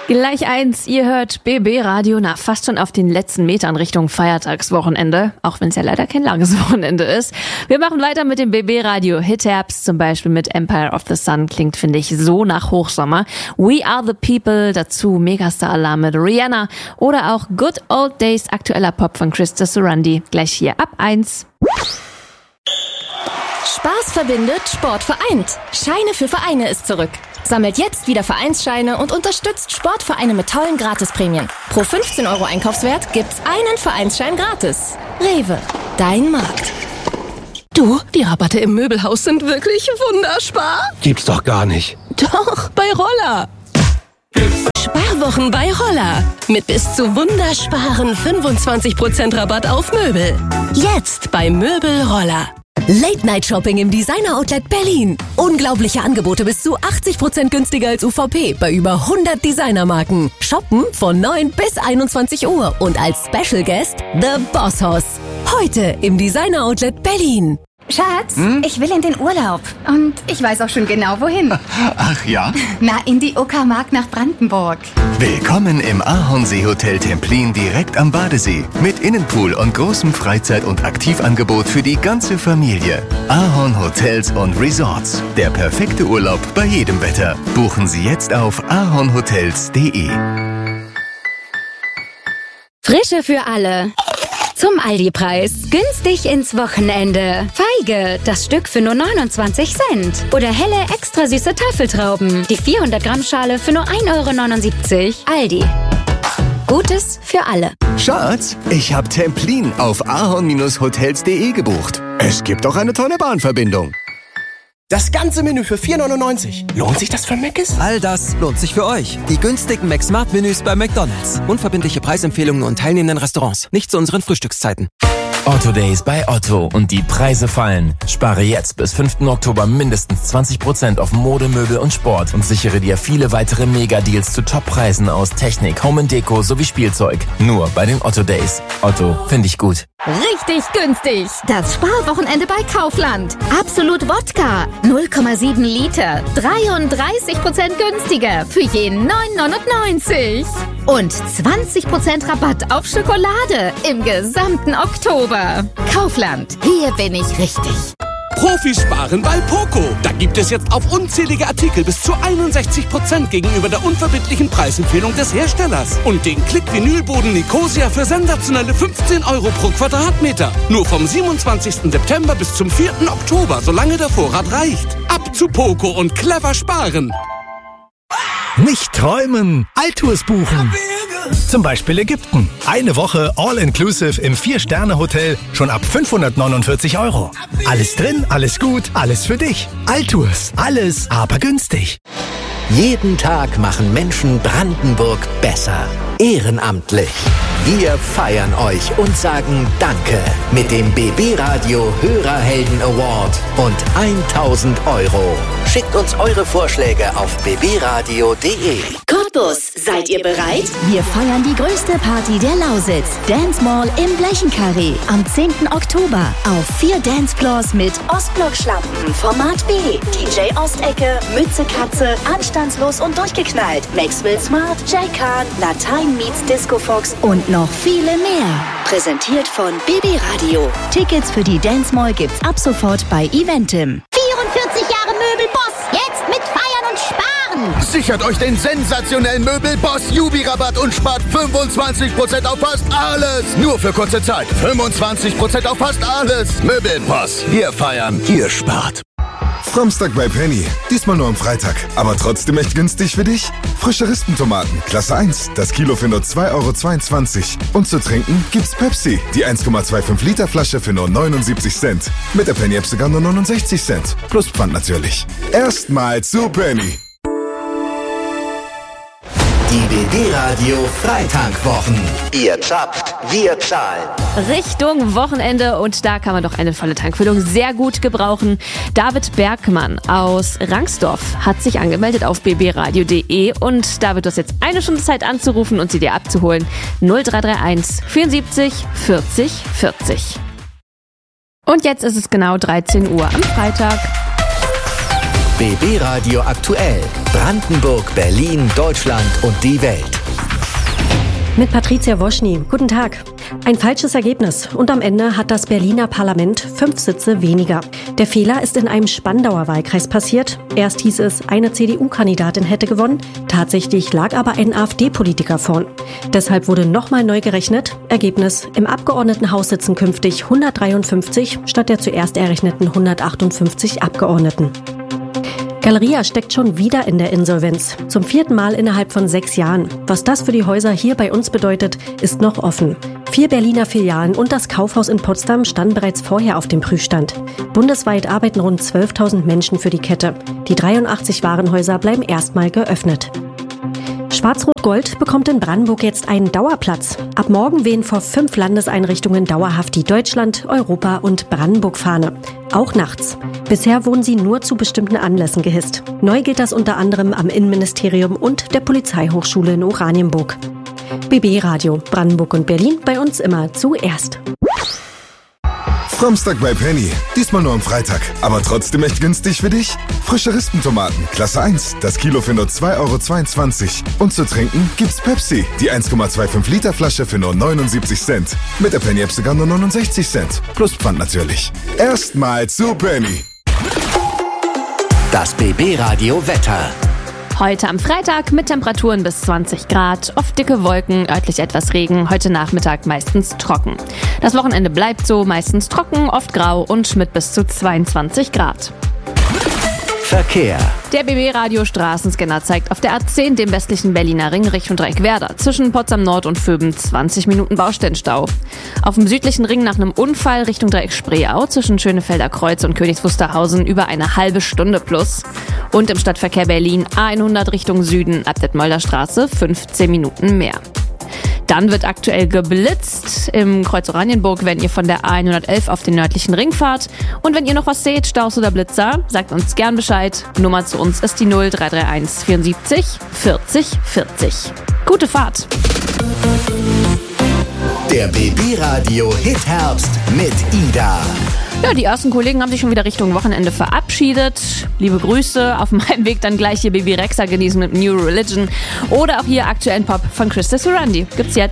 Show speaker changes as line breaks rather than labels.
Gleich 1, ihr hört BB Radio, fast schon auf den letzten Metern Richtung Feiertagswochenende, auch wenn es ja leider kein langes Wochenende ist. Wir machen weiter mit dem BB Radio Hit-Herbst, zum Beispiel mit Empire of the Sun, klingt, finde ich, so nach Hochsommer. We Are the People, dazu Megastar-Alarm mit Rihanna oder auch Good Old Days, aktueller Pop von Krista Surrandi, gleich hier ab 1.
Spaß verbindet, Sport vereint. Scheine für Vereine ist zurück. Sammelt jetzt wieder Vereinsscheine und unterstützt Sportvereine mit tollen Gratisprämien. Pro 15 € Einkaufswert gibt's einen Vereinsschein gratis. Rewe, dein Markt. Du, die Rabatte im Möbelhaus sind wirklich wunderspar.
Gibt's doch gar nicht.
Doch, bei Roller. Sparwochen bei Roller. Mit bis zu wundersparen 25% Rabatt auf Möbel. Jetzt bei Möbel Roller. Late-Night-Shopping im Designer-Outlet Berlin. Unglaubliche Angebote bis zu 80% günstiger als UVP bei über 100 Designermarken. Shoppen von 9 bis 21 Uhr und als Special Guest The Boss Hoss. Heute im Designer-Outlet Berlin.
Schatz, ich will in den Urlaub. Und ich weiß auch schon genau, wohin.
Ach ja?
Na, in die Uckermark nach Brandenburg.
Willkommen im Ahornsee-Hotel Templin direkt am Badesee. Mit Innenpool und großem Freizeit- und Aktivangebot für die ganze Familie. Ahorn Hotels und Resorts. Der perfekte Urlaub bei jedem Wetter. Buchen Sie jetzt auf ahornhotels.de.
Frische für alle. Zum Aldi-Preis. Günstig ins Wochenende. Feige, das Stück für nur 29 Cent. Oder helle, extra süße Tafeltrauben. Die 400 Gramm Schale für nur 1,79 €. Aldi. Gutes für alle.
Schatz, ich habe Templin auf ahorn-hotels.de gebucht. Es gibt auch eine tolle Bahnverbindung.
Das ganze Menü für 4,99 €. Lohnt sich das für Mc's?
All das lohnt sich für euch. Die günstigen McSmart-Menüs bei McDonald's. Unverbindliche Preisempfehlungen und teilnehmenden Restaurants. Nicht zu unseren Frühstückszeiten.
Otto Days bei Otto und die Preise fallen. Spare jetzt bis 5. Oktober mindestens 20% auf Mode, Möbel und Sport und sichere dir viele weitere Mega-Deals zu Top-Preisen aus Technik, Home & Deko sowie Spielzeug. Nur bei den Otto Days. Otto, finde ich gut.
Richtig günstig. Das Sparwochenende bei Kaufland. Absolut Wodka. 0,7 Liter. 33% günstiger. Für jeden 9,99 €. Und 20% Rabatt auf Schokolade im gesamten Oktober. Kaufland. Hier bin ich richtig.
Profisparen bei Poco. Da gibt es jetzt auf unzählige Artikel bis zu 61% gegenüber der unverbindlichen Preisempfehlung des Herstellers. Und den Klick-Vinylboden Nicosia für sensationelle 15 € pro Quadratmeter. Nur vom 27. September bis zum 4. Oktober, solange der Vorrat reicht. Ab zu Poco und clever sparen.
Nicht träumen, Altours buchen. Zum Beispiel Ägypten. Eine Woche All-Inclusive im 4-Sterne-Hotel schon ab 549 €. Alles drin, alles gut, alles für dich. Altours, alles aber günstig.
Jeden Tag machen Menschen Brandenburg besser. Ehrenamtlich. Wir feiern euch und sagen Danke mit dem BB Radio Hörerhelden Award und 1.000 €. Schickt uns eure Vorschläge auf bbradio.de.
Cottbus, seid ihr bereit? Wir feiern die größte Party der Lausitz. Dance Mall im Blechenkarree. Am 10. Oktober auf 4 Dancefloors mit Ostblock-Schlampen, Format B, DJ Ostecke, Mütze Katze, Anstandslos und durchgeknallt, Maxwell Smart, Jay Khan, Latein meets Disco Fox und noch viele mehr. Präsentiert von BB Radio. Tickets für die Dance Mall gibt's ab sofort bei Eventim.
44 Jahre Möbelboss. Jetzt mit Feiern und Sparen.
Sichert euch den sensationellen Möbelboss Jubi-Rabatt und spart 25% auf fast alles. Nur für kurze Zeit. 25% auf fast alles. Möbelboss. Wir feiern, ihr spart.
Samstag bei Penny. Diesmal nur am Freitag. Aber trotzdem echt günstig für dich? Frische Rispentomaten, Klasse 1. Das Kilo für nur 2,22 €. Und zu trinken gibt's Pepsi. Die 1,25 Liter Flasche für nur 79 Cent. Mit der Penny-App sogar nur 69 Cent. Plus Pfand natürlich. Erstmal zu Penny.
Die BB Radio Freitagwochen. Ihr zapft, wir zahlen.
Richtung Wochenende und da kann man doch eine volle Tankfüllung sehr gut gebrauchen. David Bergmann aus Rangsdorf hat sich angemeldet auf bbradio.de und David, du hast jetzt eine Stunde Zeit anzurufen und sie dir abzuholen. 0331 74 40 40. Und jetzt ist es genau 13 Uhr am Freitag.
BB Radio aktuell. Brandenburg, Berlin, Deutschland und die Welt.
Mit Patricia Woschny. Guten Tag. Ein falsches Ergebnis und am Ende hat das Berliner Parlament 5 Sitze weniger. Der Fehler ist in einem Spandauer Wahlkreis passiert. Erst hieß es, eine CDU-Kandidatin hätte gewonnen. Tatsächlich lag aber ein AfD-Politiker vorn. Deshalb wurde nochmal neu gerechnet. Ergebnis: Im Abgeordnetenhaus sitzen künftig 153 statt der zuerst errechneten 158 Abgeordneten. Galeria steckt schon wieder in der Insolvenz. Zum 4. Mal innerhalb von 6 Jahren. Was das für die Häuser hier bei uns bedeutet, ist noch offen. 4 Berliner Filialen und das Kaufhaus in Potsdam standen bereits vorher auf dem Prüfstand. Bundesweit arbeiten rund 12.000 Menschen für die Kette. Die 83 Warenhäuser bleiben erstmal geöffnet. Schwarz-Rot-Gold bekommt in Brandenburg jetzt einen Dauerplatz. Ab morgen wehen vor 5 Landeseinrichtungen dauerhaft die Deutschland-, Europa- und Brandenburg-Fahne. Auch nachts. Bisher wurden sie nur zu bestimmten Anlässen gehisst. Neu gilt das unter anderem am Innenministerium und der Polizeihochschule in Oranienburg. BB Radio, Brandenburg und Berlin, bei uns immer zuerst.
Samstag bei Penny. Diesmal nur am Freitag. Aber trotzdem echt günstig für dich. Frische Rispentomaten, Klasse 1. Das Kilo für nur 2,22 €. Und zu trinken gibt's Pepsi. Die 1,25 Liter Flasche für nur 79 Cent. Mit der Penny-App sogar nur 69 Cent. Plus Pfand natürlich. Erstmal zu Penny.
Das BB-Radio Wetter.
Heute am Freitag mit Temperaturen bis 20 Grad, oft dicke Wolken, örtlich etwas Regen, heute Nachmittag meistens trocken. Das Wochenende bleibt so, meistens trocken, oft grau und mit bis zu 22 Grad.
Verkehr.
Der BB-Radio Straßenscanner zeigt auf der A10 dem westlichen Berliner Ring Richtung Dreieckwerder. Zwischen Potsdam Nord und Vöben 20 Minuten Baustellenstau. Auf dem südlichen Ring nach einem Unfall Richtung Dreieck Spreeau zwischen Schönefelder Kreuz und Königs Wusterhausen über eine halbe Stunde plus. Und im Stadtverkehr Berlin A100 Richtung Süden ab Detmolder Straße 15 Minuten mehr. Dann wird aktuell geblitzt im Kreuz Oranienburg, wenn ihr von der A111 auf den nördlichen Ring fahrt. Und wenn ihr noch was seht, Staus oder Blitzer, sagt uns gern Bescheid. Nummer zu uns ist die 0331 74 40 40. Gute Fahrt!
Der BB-Radio Hit-Herbst mit Ida.
Ja, die ersten Kollegen haben sich schon wieder Richtung Wochenende verabschiedet. Liebe Grüße, auf meinem Weg dann gleich hier Baby Rexha genießen mit New Religion. Oder auch hier aktuellen Pop von Krista Surandi. Gibt's jetzt.